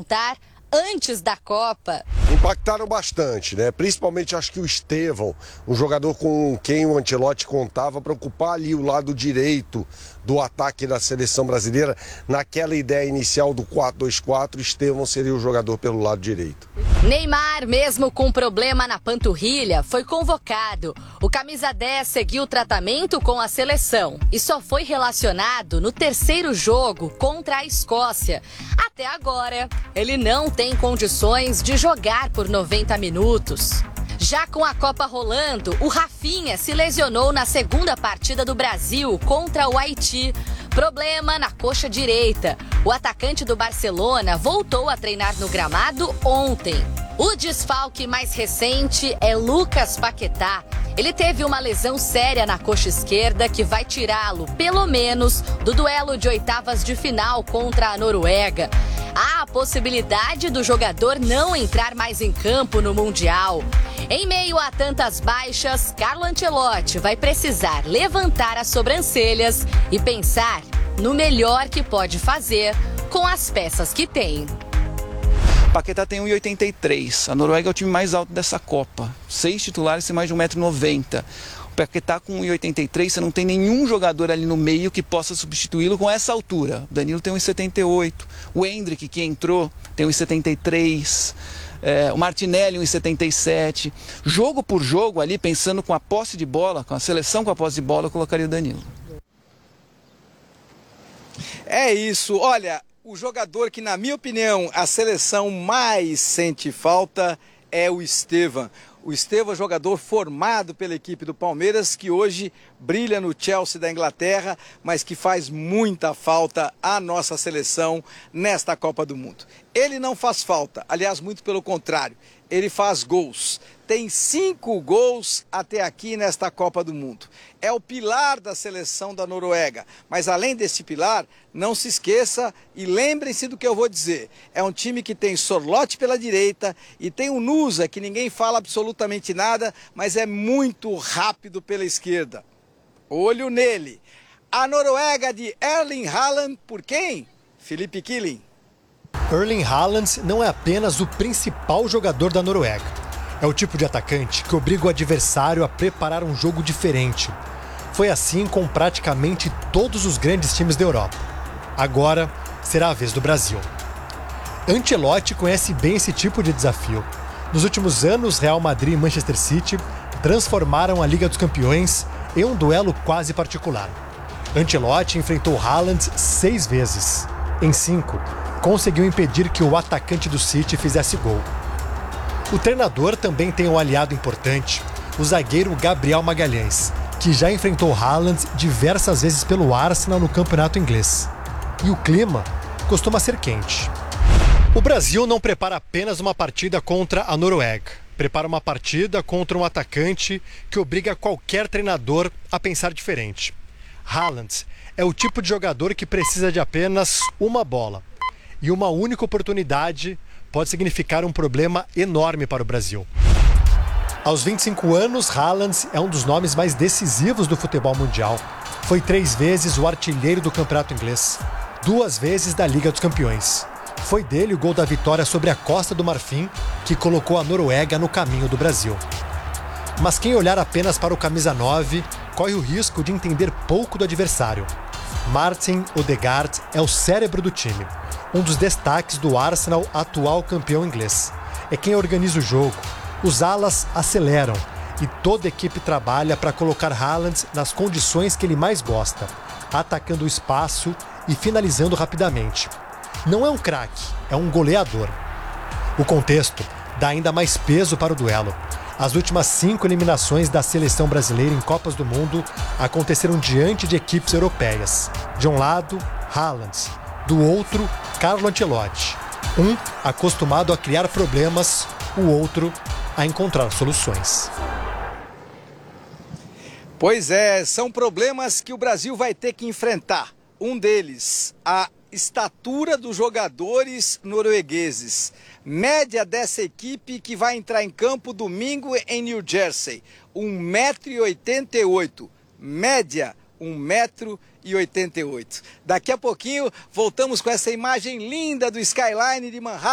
aprontar antes da Copa. Impactaram bastante, né? Principalmente acho que o Estevão, um jogador com quem o Ancelotti contava para ocupar ali o lado direito do ataque da seleção brasileira. Naquela ideia inicial do 4-2-4, Estevão seria o jogador pelo lado direito. Neymar, mesmo com problema na panturrilha, foi convocado. O camisa 10 seguiu o tratamento com a seleção e só foi relacionado no terceiro jogo contra a Escócia. Até agora, ele não tem condições de jogar por 90 minutos. Já com a Copa rolando, o Rafinha se lesionou na segunda partida do Brasil contra o Haiti. Problema na coxa direita. O atacante do Barcelona voltou a treinar no gramado ontem. O desfalque mais recente é Lucas Paquetá. Ele teve uma lesão séria na coxa esquerda que vai tirá-lo, pelo menos, do duelo de oitavas de final contra a Noruega. Há a possibilidade do jogador não entrar mais em campo no Mundial. Em meio a tantas baixas, Carlo Ancelotti vai precisar levantar as sobrancelhas e pensar no melhor que pode fazer com as peças que tem. Paquetá tem 1,83. A Noruega é o time mais alto dessa Copa. 6 titulares tem mais de 1,90 m. O Paquetá com 1,83, você não tem nenhum jogador ali no meio que possa substituí-lo com essa altura. O Danilo tem 1,78. O Endrick, que entrou, tem 1,73. O Martinelli 1,77. Jogo por jogo ali, pensando com a posse de bola, com a seleção com a posse de bola, eu colocaria o Danilo. É isso, olha, o jogador que, na minha opinião, a seleção mais sente falta é o Estevão. O Estevão é jogador formado pela equipe do Palmeiras, que hoje brilha no Chelsea da Inglaterra, mas que faz muita falta à nossa seleção nesta Copa do Mundo. Ele não faz falta, aliás, muito pelo contrário, ele faz gols. Tem 5 gols até aqui nesta Copa do Mundo. É o pilar da seleção da Noruega. Mas além desse pilar, não se esqueça e lembrem-se do que eu vou dizer. É um time que tem Sorloth pela direita e tem o Nusa, que ninguém fala absolutamente nada, mas é muito rápido pela esquerda. Olho nele. A Noruega de Erling Haaland, por quem? Felipe Killing. Erling Haaland não é apenas o principal jogador da Noruega. É o tipo de atacante que obriga o adversário a preparar um jogo diferente. Foi assim com praticamente todos os grandes times da Europa. Agora será a vez do Brasil. Ancelotti conhece bem esse tipo de desafio. Nos últimos anos, Real Madrid e Manchester City transformaram a Liga dos Campeões em um duelo quase particular. Ancelotti enfrentou Haaland 6 vezes. Em 5, conseguiu impedir que o atacante do City fizesse gol. O treinador também tem um aliado importante, o zagueiro Gabriel Magalhães, que já enfrentou Haaland diversas vezes pelo Arsenal no campeonato inglês. E o clima costuma ser quente. O Brasil não prepara apenas uma partida contra a Noruega. Prepara uma partida contra um atacante que obriga qualquer treinador a pensar diferente. Haaland é o tipo de jogador que precisa de apenas uma bola. E uma única oportunidade pode significar um problema enorme para o Brasil. Aos 25 anos, Haaland é um dos nomes mais decisivos do futebol mundial. Foi 3 vezes o artilheiro do campeonato inglês, 2 vezes da Liga dos Campeões. Foi dele o gol da vitória sobre a Costa do Marfim, que colocou a Noruega no caminho do Brasil. Mas quem olhar apenas para o camisa 9 corre o risco de entender pouco do adversário. Martin Odegaard é o cérebro do time, um dos destaques do Arsenal, atual campeão inglês. É quem organiza o jogo, os alas aceleram e toda a equipe trabalha para colocar Haaland nas condições que ele mais gosta, atacando o espaço e finalizando rapidamente. Não é um craque, é um goleador. O contexto dá ainda mais peso para o duelo. As últimas 5 eliminações da seleção brasileira em Copas do Mundo aconteceram diante de equipes europeias. De um lado, Haaland. Do outro, Carlo Ancelotti. Um acostumado a criar problemas, o outro a encontrar soluções. Pois é, são problemas que o Brasil vai ter que enfrentar. Um deles, a estatura dos jogadores noruegueses. Média dessa equipe que vai entrar em campo domingo em New Jersey, 1,88 m. Média, 1,88 m. Daqui a pouquinho voltamos com essa imagem linda do skyline de Manhattan.